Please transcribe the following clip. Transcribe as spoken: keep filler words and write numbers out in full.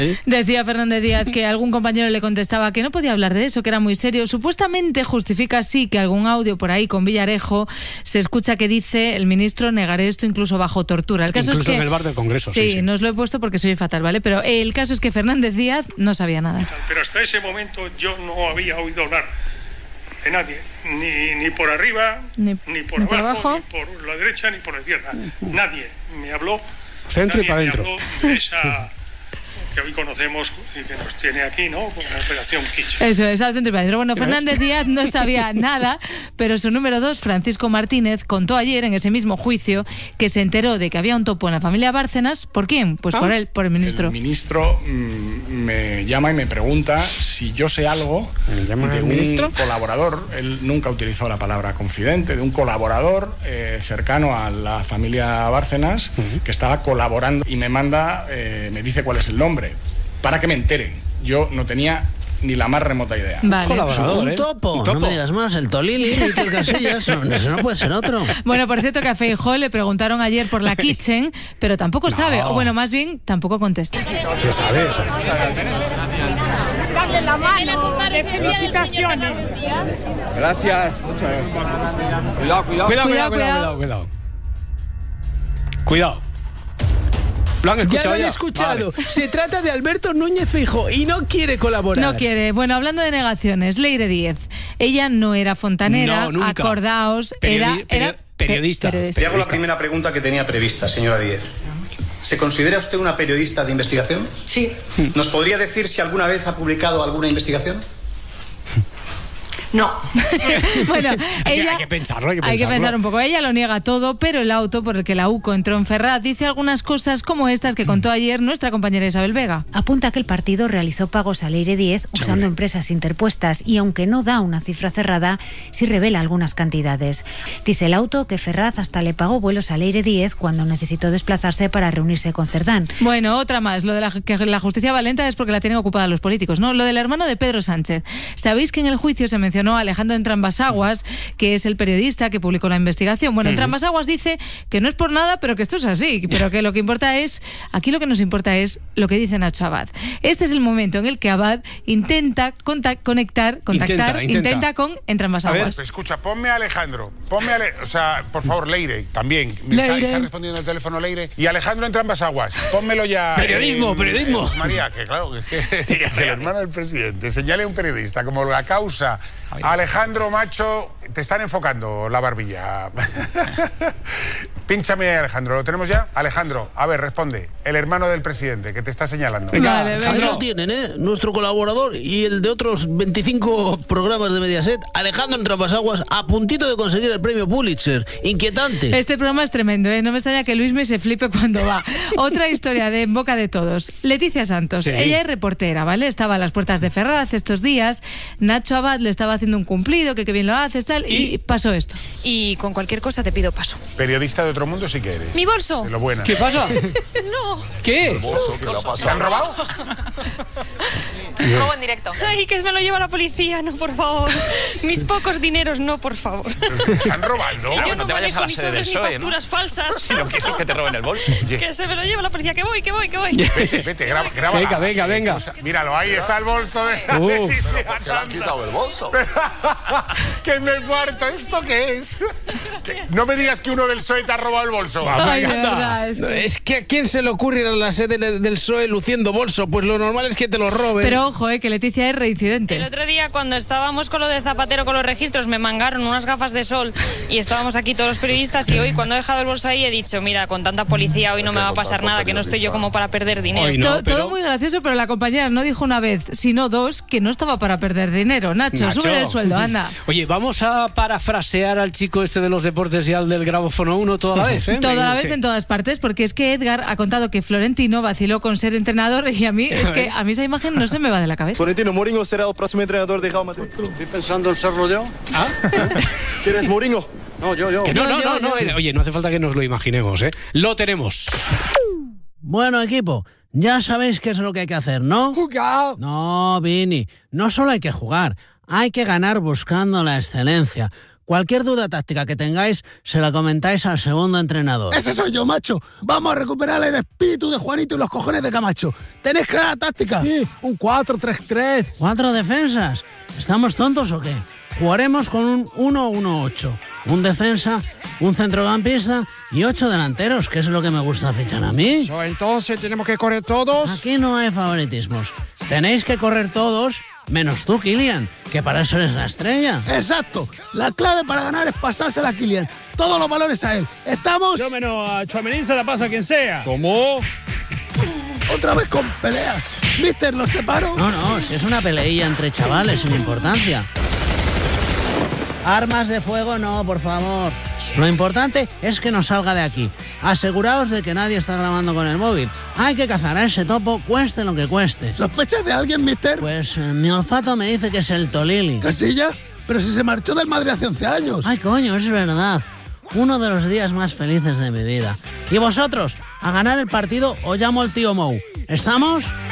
¿Eh? Decía Fernández Díaz que algún compañero le contestaba que no podía hablar de eso, que era muy serio. Supuestamente justifica así que algún audio por ahí con Villarejo se escucha que dice el ministro negaré esto incluso bajo tortura. El caso incluso es que, en el bar del Congreso. Sí, sí, sí. no os lo he puesto porque soy fatal, ¿vale? Pero el caso es que Fernández Díaz no sabía nada. Pero hasta ese momento yo no había oído hablar de nadie, ni, ni por arriba, ni, ni, por, ni abajo, por abajo, ni por la derecha, ni por la izquierda. Nadie me habló, Centro nadie y para me adentro. habló de esa que hoy conocemos y que nos tiene aquí, ¿no? Con la operación Kitsch. Eso es, al centro y para adentro. Bueno, Fernández Díaz no sabía nada, pero su número dos, Francisco Martínez, contó ayer en ese mismo juicio que se enteró de que había un topo en la familia Bárcenas. ¿Por quién? Pues ah, por él, por el ministro. El ministro mmm, me llama y me pregunta si yo sé algo de un ministro? colaborador. Él nunca utilizó la palabra confidente, de un colaborador eh, cercano a la familia Bárcenas uh-huh. que estaba colaborando y me manda, eh, me dice cuál es el nombre. Para que me entere. Yo no tenía ni la más remota idea. Vale. Colaborador, ¿eh? Un topo. Un topo. No me digas más, el Tolili, el Casillas, eso no puede ser otro. Bueno, por cierto que a Feijóo le preguntaron ayer por la Kitchen, pero tampoco no. sabe, o bueno, más bien, tampoco contesta. Se sabe eso. Darle la mano, de felicitaciones. Gracias. Muchas gracias. Cuidado, cuidado. Cuidado, cuidado, cuidado, cuidado. Cuidado. ¿Lo han escuchado ya? lo han ya? escuchado. Vale. Se trata de Alberto Núñez Feijóo y no quiere colaborar. No quiere. Bueno, hablando de negaciones, Leire Díez. Ella no era fontanera, no, nunca. Acordaos, Periodi- era, era periodista. periodista. Le hago la primera pregunta que tenía prevista, señora Díez. ¿Se considera usted una periodista de investigación? Sí. ¿Nos podría decir si alguna vez ha publicado alguna investigación? No. Bueno, hay, ella, que, hay que pensarlo, hay que hay que pensarlo. pensar un poco. Ella lo niega todo, pero el auto por el que la U C O entró en Ferraz dice algunas cosas como estas que contó ayer nuestra compañera Isabel Vega. Apunta que el partido realizó pagos a Leire Díez usando empresas interpuestas y aunque no da una cifra cerrada, sí revela algunas cantidades. Dice el auto que Ferraz hasta le pagó vuelos a Leire Díez cuando necesitó desplazarse para reunirse con Cerdán. Bueno, otra más. Lo de la, que la justicia va lenta es porque la tienen ocupada los políticos, ¿no? Lo del hermano de Pedro Sánchez. ¿Sabéis que en el juicio se mencionó a Alejandro Entrambas-Aguas, que es el periodista que publicó la investigación? Bueno, Entrambas-Aguas dice que no es por nada, pero que esto es así, pero que lo que importa es, aquí lo que nos importa es lo que dice Nacho Abad. Este es el momento en el que Abad intenta contact, conectar, contactar, intenta, intenta. intenta con Entrambas-Aguas. Escucha, ponme a Alejandro, ponme a Le- o sea, por favor, Leire, también. Me Leire. Está, está respondiendo el teléfono Leire. Y Alejandro Entrambas-Aguas, pónmelo ya. Periodismo, eh, periodismo. eh, María, que claro, que, que, que el hermano del presidente señale a un periodista como la causa. Alejandro, macho, te están enfocando la barbilla. Pínchame, Alejandro, ¿lo tenemos ya? Alejandro, a ver, responde. El hermano del presidente, que te está señalando. Venga, Vale, Ahí venga. lo tienen, ¿eh? Nuestro colaborador y el de otros veinticinco programas de Mediaset, Alejandro Entrambas-Aguas, a puntito de conseguir el premio Pulitzer. Inquietante. Este programa es tremendo, ¿eh? No me extraña que Luismi se flipe cuando va. Otra historia de en boca de todos. Leticia Santos. Sí. Ella es reportera, ¿vale? Estaba a las puertas de Ferraz estos días. Nacho Abad le estaba haciendo un cumplido, que qué bien lo haces, tal, y, y pasó esto. Y con cualquier cosa te pido paso. Periodista de otro mundo sí que eres. ¡Mi bolso! De lo buena. ¿Qué pasa? ¡No! ¿Qué? ¿Se han robado? Robo en directo. ¡Ay, que me lo lleva la policía! No, por favor. Mis pocos dineros, no, por favor. ¿Se han robado? Que yo no, no te vayas a la sede del ni P S O E, ¿no? facturas falsas. Si no quieres que te roben el bolso. Que se me lo lleva la policía. Que voy, que voy, que voy. Vete, vete, graba, graba. Venga, venga, venga. Míralo, ahí está el bolso de Uf. Leticia Santos. el bolso? Que me cuarto, ¿esto qué es? Que- No me digas que uno del P S O E te ha robado el bolso. Ay, de anda. verdad, es- No, es que a quién se le ocurre ir a la sede del P S O E luciendo bolso, pues lo normal es que te lo roben. Pero ojo, eh, que Leticia es reincidente. El otro día, cuando estábamos con lo de Zapatero con los registros, me mangaron unas gafas de sol y estábamos aquí todos los periodistas. Y hoy, cuando he dejado el bolso ahí, he dicho: mira, con tanta policía hoy no me va a pasar nada, que no estoy yo como para perder dinero. Hoy no, To- pero- Todo muy gracioso, pero la compañera no dijo una vez, sino dos, que no estaba para perder dinero. Nacho, Nacho. sube el sueldo, anda. Oye, vamos a parafrasear al chico este de los deportes y al del grabófono uno toda la vez, ¿eh? Toda la Sí. vez en todas partes, porque es que Edgar ha contado que Florentino vaciló con ser entrenador y a mí, es que a mí esa imagen no se me va de la cabeza. Florentino Mourinho será el próximo entrenador de Real Madrid. Estoy pensando en serlo yo. ¿Ah? ¿Quieres Mourinho? No, yo, yo. Que no, No, no, yo, no, no, yo. eh, Oye, no hace falta que nos lo imaginemos, ¿eh? Lo tenemos. Bueno, equipo, ya sabéis qué es lo que hay que hacer, ¿no? ¡Jugado! No, Vini, no solo hay que jugar, hay que ganar buscando la excelencia. Cualquier duda táctica que tengáis, se la comentáis al segundo entrenador. Ese soy yo, macho. Vamos a recuperar el espíritu de Juanito y los cojones de Camacho. ¿Tenéis clara táctica? Sí, un cuatro tres tres. ¿Cuatro defensas? ¿Estamos tontos o qué? Jugaremos con un uno uno ocho. Un defensa, un centrocampista y ocho delanteros, que es lo que me gusta fichar a mí. So, entonces, ¿tenemos que correr todos? Aquí no hay favoritismos. Tenéis que correr todos, menos tú, Kylian, que para eso eres la estrella. Exacto. La clave para ganar es pasársela a Kylian. Todos los valores a él. ¿Estamos? Yo menos a Tchouaméni se la pasa a quien sea. ¿Cómo? Otra vez con peleas. Mister, ¿los separo? No, no, si es una peleilla entre chavales sin importancia. Armas de fuego no, por favor. Lo importante es que no salga de aquí. Aseguraos de que nadie está grabando con el móvil. Hay que cazar a ese topo, cueste lo que cueste. ¿Sospechas de alguien, mister? Pues eh, mi olfato me dice que es el Tolili. ¿Casilla? Pero si se marchó del Madrid hace once años. Ay, coño, es verdad. Uno de los días más felices de mi vida. Y vosotros, a ganar el partido os llamo el tío Mou. ¿Estamos?